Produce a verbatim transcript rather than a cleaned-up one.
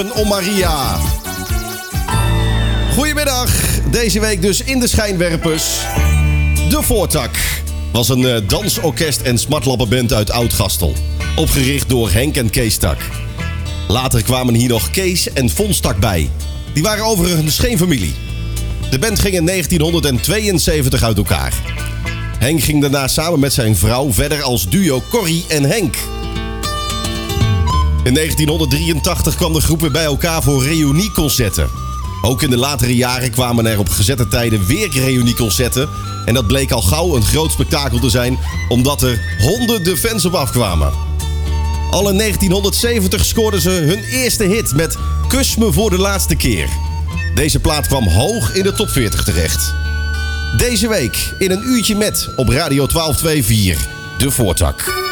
Om Maria. Goedemiddag. Deze week dus in de schijnwerpers. De Voortak was een uh, dansorkest en smartlappenband uit Oud-Gastel. Opgericht door Henk en Kees Tak. Later kwamen hier nog Kees en Fons Tak bij. Die waren overigens geen familie. De band ging in negentienhonderdtweeënzeventig uit elkaar. Henk ging daarna samen met zijn vrouw verder als duo Corrie en Henk. In negentienhonderddrieëntachtig kwam de groep weer bij elkaar voor reunieconcerten. Ook in de latere jaren kwamen er op gezette tijden weer reunieconcerten. En dat bleek al gauw een groot spektakel te zijn, omdat er honderden fans op afkwamen. Al in negentienhonderdzeventig scoorden ze hun eerste hit met Kus me voor de laatste keer. Deze plaat kwam hoog in de top veertig terecht. Deze week in een uurtje met op Radio twaalf vierentwintig, De Voortak.